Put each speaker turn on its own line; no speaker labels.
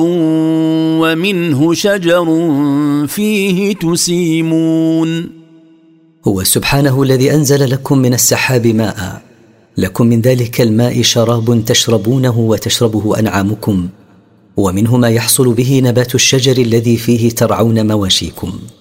ومنه شجر فيه تسيمون.
هو سبحانه الذي أنزل لكم من السحاب ماء، لكم من ذلك الماء شراب تشربونه وتشربه أنعامكم، ومنه ما يحصل به نبات الشجر الذي فيه ترعون مواشيكم.